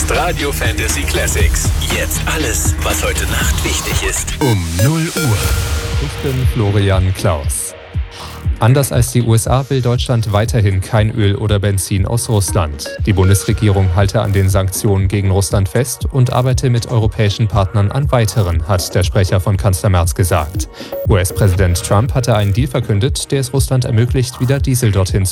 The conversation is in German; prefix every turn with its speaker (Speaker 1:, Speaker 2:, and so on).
Speaker 1: ist Radio Fantasy Classics. Jetzt alles, was heute Nacht wichtig ist. Um 0 Uhr.
Speaker 2: Ich bin Florian Klaus. Anders als die USA will Deutschland weiterhin kein Öl oder Benzin aus Russland. Die Bundesregierung halte an den Sanktionen gegen Russland fest und arbeite mit europäischen Partnern an weiteren, hat der Sprecher von Kanzler Merz gesagt. US-Präsident Trump hatte einen Deal verkündet, der es Russland ermöglicht, wieder Diesel dorthin